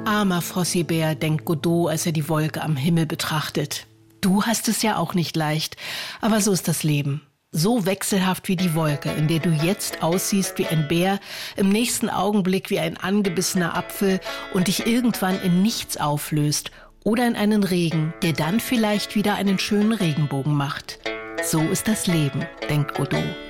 Armer Fossibär, denkt Godot, als er die Wolke am Himmel betrachtet. Du hast es ja auch nicht leicht, aber so ist das Leben. So wechselhaft wie die Wolke, in der du jetzt aussiehst wie ein Bär, im nächsten Augenblick wie ein angebissener Apfel und dich irgendwann in nichts auflöst oder in einen Regen, der dann vielleicht wieder einen schönen Regenbogen macht. So ist das Leben, denkt Godot.